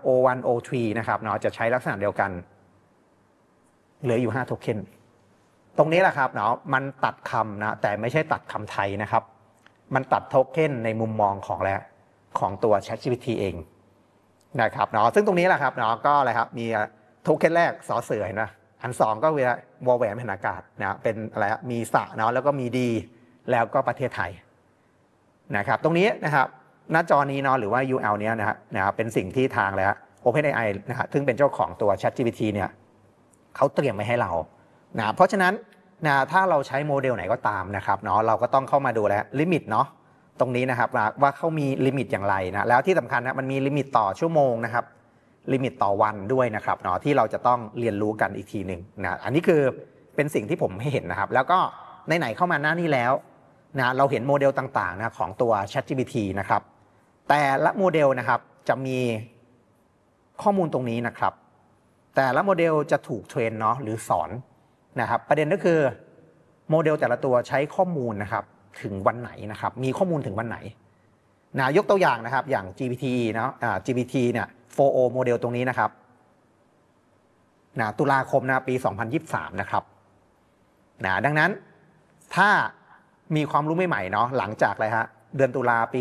O1 O3 นะครับเนาะจะใช้ลักษณะเดียวกันเหลืออยู่5โทเค็นตรงนี้แหละครับเนาะมันตัดคำนะแต่ไม่ใช่ตัดคำไทยนะครับมันตัดโทเค็นในมุมมองของแล้วของตัว ChatGPT เองนะครับเนาะซึ่งตรงนี้แหละครับเนาะก็อะไรครับมีโทเค็นแรกสอเสือเห็นไหมอัน2ก็เวลาวอลแหวนมหาอากาศนะเป็นอะไรมีสะเนาะแล้วก็มีดีแล้วก็ประเทศไทยนะครับตรงนี้นะครับหน้าจอนี้เนาะหรือว่า URL เนี้ยนะครับเป็นสิ่งที่ทางแล้ว OpenAI นะครับซึ่งเป็นเจ้าของตัว ChatGPT เนี่ยเขาเตรียมไว้ให้เรานะเพราะฉะนั้นนะถ้าเราใช้โมเดลไหนก็ตามนะครับเนาะเราก็ต้องเข้ามาดูแลลิมิตเนาะตรงนี้นะครับว่าเขามีลิมิตอย่างไรนะแล้วที่สำคัญนะมันมีลิมิตต่อชั่วโมงนะครับลิมิตต่อวันด้วยนะครับเนาะที่เราจะต้องเรียนรู้กันอีกทีหนึ่งนะอันนี้คือเป็นสิ่งที่ผมให้เห็นนะครับแล้วก็ไหนๆเข้ามาหน้านี้แล้วนะเราเห็นโมเดลต่างๆนะของตัว ChatGPT นะครับแต่ละโมเดลนะครับจะมีข้อมูลตรงนี้นะครับแต่ละโมเดลจะถูกเทรนเนาะหรือสอนนะครับประเด็นก็คือโมเดลแต่ละตัวใช้ข้อมูลนะครับถึงวันไหนนะครับมีข้อมูลถึงวันไหนนะยกตัวอย่างนะครับอย่าง GPT เนาะGPT เนี่ย 4o โมเดลตรงนี้นะครับนะตุลาคมนะปี2023นะครับนะดังนั้นถ้ามีความรู้ใหม่ๆเนาะหลังจากอะไรฮะเดือนตุลาปี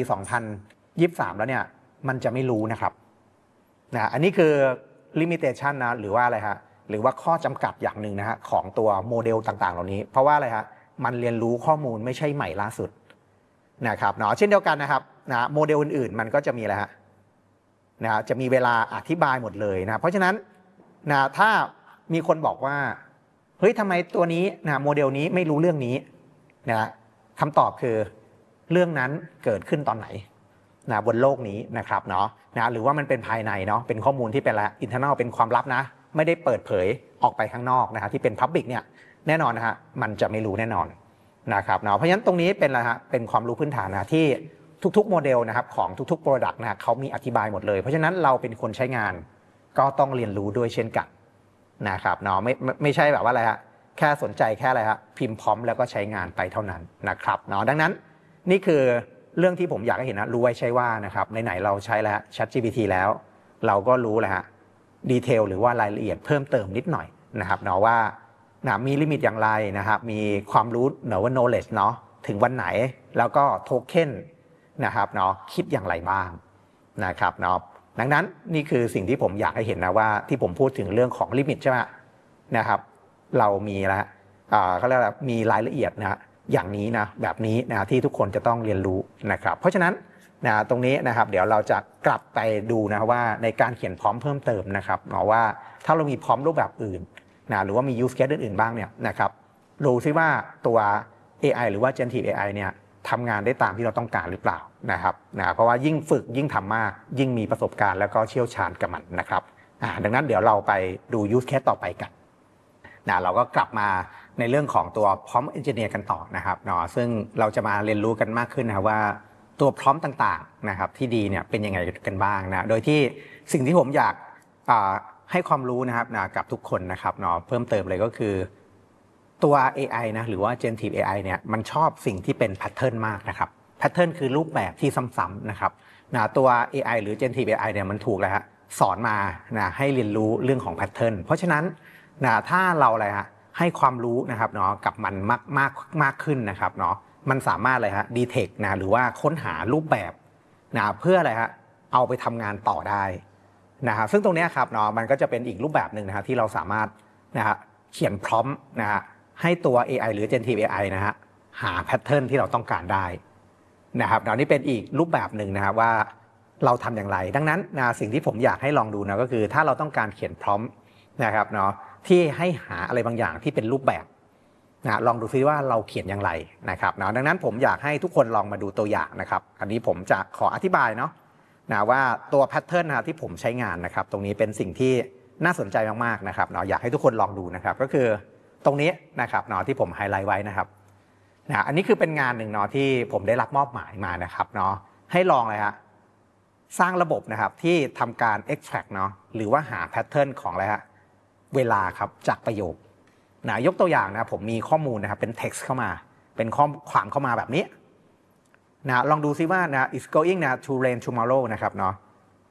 2023แล้วเนี่ยมันจะไม่รู้นะครับนะอันนี้คือ limitation นะหรือว่าอะไรฮะหรือว่าข้อจำกัดอย่างหนึ่งนะฮะของตัวโมเดลต่างๆเหล่านี้เพราะว่าอะไรฮะมันเรียนรู้ข้อมูลไม่ใช่ใหม่ล่าสุดนะครับเนาะเช่นเดียวกันนะครับนะโมเดลอื่นๆมันก็จะมีอะไรฮะนะจะมีเวลาอธิบายหมดเลยนะเพราะฉะนั้นนะถ้ามีคนบอกว่าเฮ้ยทำไมตัวนี้นะโมเดลนี้ไม่รู้เรื่องนี้นะคำตอบคือเรื่องนั้นเกิดขึ้นตอนไหนนะบนโลกนี้นะครับเนาะนะหรือว่ามันเป็นภายในเนาะเป็นข้อมูลที่เป็นอะไร internal เป็นความลับนะไม่ได้เปิดเผยออกไปข้างนอกนะครับที่เป็น public เนี่ยแน่นอนนะฮะมันจะไม่รู้แน่นอนนะครับเนาะเพราะฉะนั้นตรงนี้เป็นอะไรฮะเป็นความรู้พื้นฐานนะที่ทุกๆโมเดลนะครับของทุกๆ product นะเขามีอธิบายหมดเลยเพราะฉะนั้นเราเป็นคนใช้งานก็ต้องเรียนรู้ด้วยเช่นกันนะครับเนาะไม่ใช่แบบว่าอะไรฮะแค่สนใจแค่อะไรฮะพิมพ์พร้อมแล้วก็ใช้งานไปเท่านั้นนะครับเนาะดังนั้นนี่คือเรื่องที่ผมอยากให้เห็นนะรู้ไว้ใช่ว่านะครับไหนๆเราใช้แล้ว ChatGPT แล้วเราก็รู้แล้วฮะดีเทลหรือว่ารายละเอียดเพิ่มเติมนิดหน่อยนะครับเนาะว่านะมีลิมิตอย่างไรนะครับมีความรู้เนาะว่า knowledge เนาะถึงวันไหนแล้วก็โทเค็นนะครับเนาะคิดอย่างไรบ้างนะครับเนาะดังนั้นนี่คือสิ่งที่ผมอยากให้เห็นนะว่าที่ผมพูดถึงเรื่องของลิมิตใช่ไหมนะครับเรามีแล้วเขาเรียกว่ามีรายละเอียดนะอย่างนี้นะแบบนี้นะที่ทุกคนจะต้องเรียนรู้นะครับเพราะฉะนั้นนะตรงนี้นะครับเดี๋ยวเราจะกลับไปดูนะว่าในการเขียนพร้อมเพิ่มเติมนะครับเนาะว่าถ้าเรามีพร้อมรูปแบบอื่นนะหรือว่ามี use case อื่นๆบ้างเนี่ยนะครับดูซิว่าตัว AI หรือว่า generative AI เนี่ยทำงานได้ตามที่เราต้องการหรือเปล่านะครับนะเพราะว่ายิ่งฝึกยิ่งทำมากยิ่งมีประสบการณ์แล้วก็เชี่ยวชาญกับมันนะครับดังนั้นเดี๋ยวเราไปดู use case ต่อไปกันนะเราก็กลับมาในเรื่องของตัวพร้อมเอนจิเนียร์กันต่อนะครับเนาะซึ่งเราจะมาเรียนรู้กันมากขึ้นนะว่าตัวพร้อมต่างๆนะครับที่ดีเนี่ยเป็นยังไงกันบ้างนะโดยที่สิ่งที่ผมอยากให้ความรู้นะครับนะกับทุกคนนะครับเนาะเพิ่มเติมเลยก็คือตัว AI นะหรือว่า Generative AI เนี่ยมันชอบสิ่งที่เป็นแพทเทิร์นมากนะครับแพทเทิร์นคือรูปแบบที่ซ้ำๆนะครับนะตัว AI หรือ Generative AI เนี่ยมันถูกแล้วฮะสอนมานะให้เรียนรู้เรื่องของแพทเทิร์นเพราะฉะนั้นนะถ้าเราอะไรฮะให้ความรู้นะครับเนาะกับมันมากขึ้นนะครับเนาะมันสามารถอะไรฮะดีเทคนะหรือว่าค้นหารูปแบบนะเพื่ออะไรฮะเอาไปทำงานต่อได้นะครับซึ่งตรงนี้ครับเนาะมันก็จะเป็นอีกรูปแบบหนึ่งนะฮะที่เราสามารถนะฮะเขียนพร้อมนะฮะให้ตัว AI หรือ Generative AI นะฮะหาแพทเทิร์นที่เราต้องการได้นะครับเดี๋ยวนี้เป็นอีกรูปแบบหนึ่งนะครับว่าเราทำอย่างไรดังนั้นนะสิ่งที่ผมอยากให้ลองดูนะก็คือถ้าเราต้องการเขียนพร้อมนะครับเนาะที่ให้หาอะไรบางอย่างที่เป็นรูปแบบนะลองดูซิว่าเราเขียนอย่างไรนะครับเนาะดังนั้นผมอยากให้ทุกคนลองมาดูตัวอย่างนะครับอันนี้ผมจะขออธิบายเนาะนะว่าตัวแพทเทิร์นนะที่ผมใช้งานนะครับตรงนี้เป็นสิ่งที่น่าสนใจมากๆนะครับเนาะอยากให้ทุกคนลองดูนะครับก็คือตรงนี้นะครับเนาะที่ผมไฮไลท์ไว้นะครับนะอันนี้คือเป็นงานหนึ่งเนาะที่ผมได้รับมอบหมายมานะครับเนาะให้ลองเลยฮะสร้างระบบนะครับที่ทำการ extract เนาะหรือว่าหาแพทเทิร์นของอะไรฮะเวลาครับจากประโยคนะยกตัวอย่างนะผมมีข้อมูลนะครับเป็น text เข้ามาเป็นข้อความเข้ามาแบบนี้นะลองดูซิว่านะ is going นะ to rain tomorrow นะครับเนาะ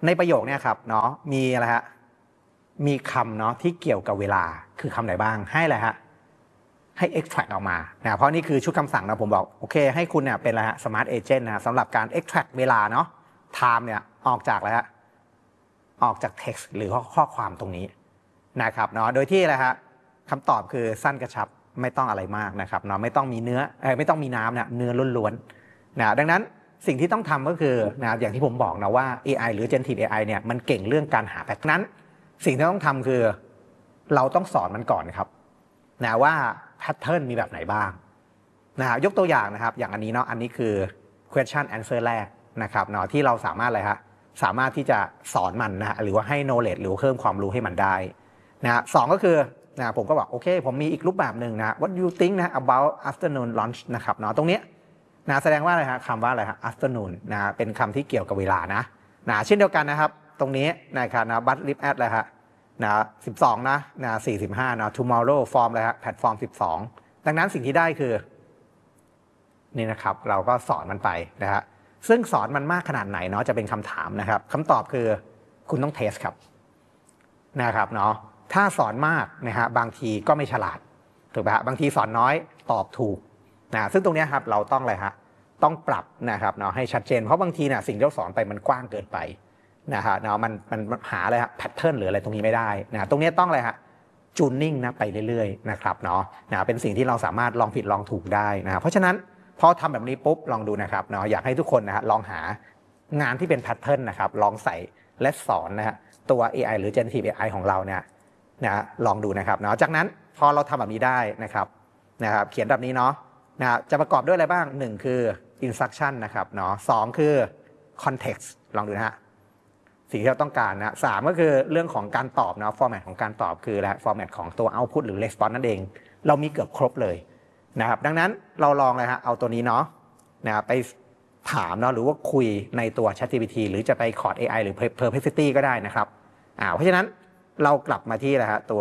ในประโยคเนี่ยครับเนาะมีอะไรฮะมีคำเนาะที่เกี่ยวกับเวลาคือคำไหนบ้างให้อะไรฮะให้ extract ออกมาเพราะนี่คือชุดคำสั่งนะผมบอกโอเคให้คุณเนี่ยเป็นอะไรฮะ smart agent นะสำหรับการ extract เวลาเนาะ time เนี่ยออกจากอะไรฮะออกจาก text หรือข้อความตรงนี้นะครับเนาะโดยที่อะไรฮะคำตอบคือสั้นกระชับไม่ต้องอะไรมากนะครับเนาะไม่ต้องมีเนื้อไม่ต้องมีน้ำเนี่ยเนื้อล้วนๆนะดังนั้นสิ่งที่ต้องทำก็คือนะอย่างที่ผมบอกนะว่า AI หรือ generative AI เนี่ยมันเก่งเรื่องการหาแพทเทิร์นนั้นสิ่งที่ต้องทำคือเราต้องสอนมันก่อนครับนะว่าแพทเทิร์นมีแบบไหนบ้างนะยกตัวอย่างนะครับอย่างอันนี้เนาะอันนี้คือ question answer แรกนะครับเนาะที่เราสามารถอะไรฮะสามารถที่จะสอนมันนะฮะหรือว่าให้ knowledge หรือเพิ่มความรู้ให้มันได้นะสองก็คือนะผมก็บอกโอเคผมมีอีกรูปแบบหนึ่งนะ what you think นะ about afternoon lunch นะครับเนาะตรงนี้นะแสดงว่าอะไรฮะคำว่าอะไรฮะ afternoon นะเป็นคำที่เกี่ยวกับเวลานะเช่นเดียวกันนะครับตรงนี้นะครับนะ but live at อะไรฮะนะ12นะ45นะ tomorrow form อะไรฮะแพลตฟอร์ม12ดังนั้นสิ่งที่ได้คือนี่นะครับเราก็สอนมันไปนะฮะซึ่งสอนมันมากขนาดไหนเนาะจะเป็นคำถามนะครับคำตอบคือคุณต้องเทสครับนะครับเนาะถ้าสอนมากนะฮะบางทีก็ไม่ฉลาดถูกไหมฮะบางทีสอนน้อยตอบถูกนะซึ่งตรงนี้ครับเราต้องอะไรฮะต้องปรับนะครับเนาะให้ชัดเจนเพราะบางทีเนี่ยสิ่งที่เราสอนไปมันกว้างเกินไปนะฮะเนาะมันหาอะไรฮะแพทเทิร์นหรืออะไรตรงนี้ไม่ได้นะตรงนี้ต้องอะไรฮะจูนนิ่งนะไปเรื่อยๆนะครับเนาะเป็นสิ่งที่เราสามารถลองผิดลองถูกได้นะเพราะฉะนั้นพอทำแบบนี้ปุ๊บลองดูนะครับเนาะอยากให้ทุกคนนะฮะลองหางานที่เป็นแพทเทิร์นนะครับลองใส่และสอนนะฮะตัว AI หรือ generative AI ของเราเนี่ยนะลองดูนะครับเนาะจากนั้นพอเราทำแบบนี้ได้นะครับเขียนแบบนี้เนาะจะประกอบด้วยอะไรบ้าง1คือ instruction นะครับเนาะ2คือ context ลองดูนะฮะสิ่งที่เราต้องการนะ3ก็คือเรื่องของการตอบเนาะ format ของการตอบคือและ format ของตัว output หรือ response นั่นเองเรามีเกือบครบเลยนะครับดังนั้นเราลองเลยฮะเอาตัวนี้เนาะไปถามเนาะหรือว่าคุยในตัว ChatGPT หรือจะไป Claude AI หรือ Perplexity ก็ได้นะครับเพราะฉะนั้นเรากลับมาที่ตัว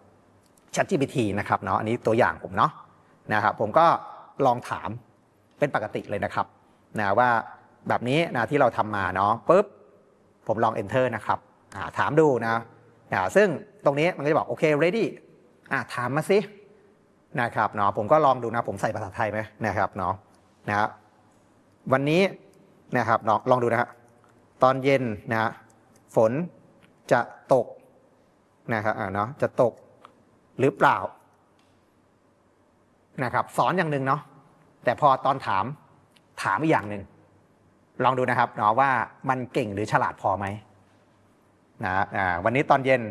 ChatGPT นะครับเนาะอันนี้ตัวอย่างผมเนาะนะครับผมก็ลองถามเป็นปกติเลยนะครับว่าแบบนี้นะที่เราทำมาเนาะปุ๊บผมลอง enter นะครับถามดูนะซึ่งตรงนี้มันก็จะบอกโอเค ready ถามมาสินะครับเนาะผมก็ลองดูนะผมใส่ภาษาไทยไหมนะครับเนาะวันนี้นะครับลองดูนะฮะตอนเย็นนะฝนจะตกนะครับเนาะจะตกหรือเปล่านะครับสอนอย่างหนึ่งเนาะแต่พอตอนถามอีกอย่างหนึ่งลองดูนะครับเนาะว่ามันเก่งหรือฉลาดพอไหมวันนี้ตอนเย็น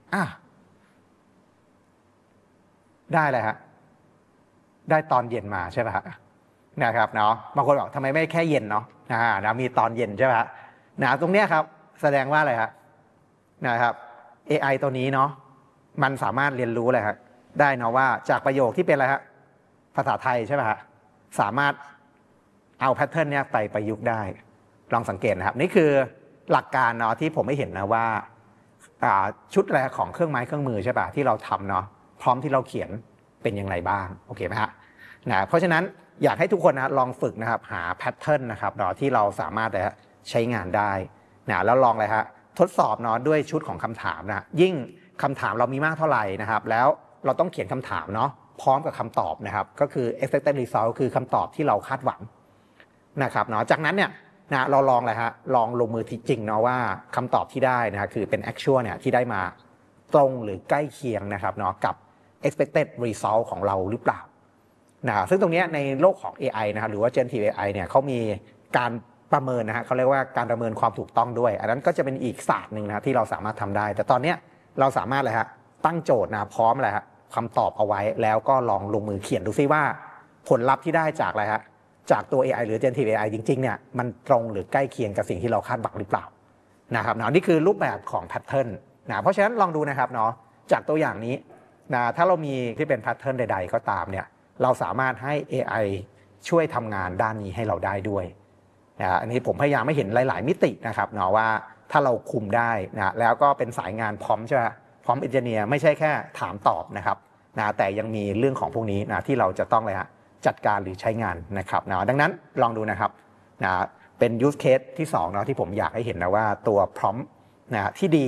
ได้เลยฮะได้ตอนเย็นมาใช่ไหมฮะนะครับเนาะบางคนบอกทำไมไม่แค่เย็นเนาะมีตอนเย็นใช่ไหมฮะตรงเนี้ยครับแสดงว่าอะไรฮะนะครับ AI ตัวนี้เนาะมันสามารถเรียนรู้เลยฮะได้เนาะว่าจากประโยคที่เป็นอะไรฮะภาษาไทยใช่ไหมฮะสามารถเอาแพทเทิร์นเนี้ยไปประยุกต์ได้ลองสังเกตนะครับนี่คือหลักการเนาะที่ผมไม่เห็นนะว่าชุดอะไรของเครื่องไม้เครื่องมือใช่ป่ะที่เราทำเนาะพร้อมที่เราเขียนเป็นอย่างไรบ้างโอเคไหมฮะเพราะฉะนั้นอยากให้ทุกคนนะลองฝึกนะครับหาแพทเทิร์นนะครับเนาะที่เราสามารถใช้งานได้แล้วลองเลยฮะทดสอบเนาะด้วยชุดของคำถามนะยิ่งคำถามเรามีมากเท่าไหร่นะครับแล้วเราต้องเขียนคำถามเนาะพร้อมกับคำตอบนะครับก็คือ expected result คือคำตอบที่เราคาดหวังนะครับเนาะจากนั้นเนี่ยเราลองเลยฮะลองลงมือจริงเนาะว่าคำตอบที่ได้นะคือเป็น actual เนี่ยที่ได้มาตรงหรือใกล้เคียงนะครับเนาะกับ expected result ของเราหรือเปล่าซึ่งตรงนี้ในโลกของ AI นะครับหรือว่า generative AI เนี่ยเขามีการประเมินนะฮะเขาเรียกว่าการประเมินความถูกต้องด้วยอันนั้นก็จะเป็นอีกศาสตร์หนึ่งนะที่เราสามารถทำได้แต่ตอนนี้เราสามารถเลยฮะตั้งโจทย์นะพร้อมเลยฮะคำตอบเอาไว้แล้วก็ลองลงมือเขียนดูซิว่าผลลัพธ์ที่ได้จากอะไรฮะจากตัว AI หรือ generative AI จริงๆเนี่ยมันตรงหรือใกล้เคียงกับสิ่งที่เราคาดหวังหรือเปล่านะครับนี่คือรูปแบบของแพทเทิร์นเพราะฉะนั้นลองดูนะครับเนาะจากตัวอย่างนี้ถ้าเรามีที่เป็นแพทเทิร์นใดๆก็ตามเนี่ยเราสามารถให้ AI ช่วยทำงานด้านนี้ให้เราได้ด้วยอันนี้ผมพยายามไม่เห็นหลายๆมิตินะครับเนาะว่าถ้าเราคุมได้แล้วก็เป็นสายงานพร้อมใช่ไหมพร้อมเอนจิเนียร์ไม่ใช่แค่ถามตอบนะครับแต่ยังมีเรื่องของพวกนี้ที่เราจะต้องเลยฮะจัดการหรือใช้งานนะครับดังนั้นลองดูนะครับเป็น use case ที่2เนาะที่ผมอยากให้เห็นนะว่าตัว prompt นะที่ดี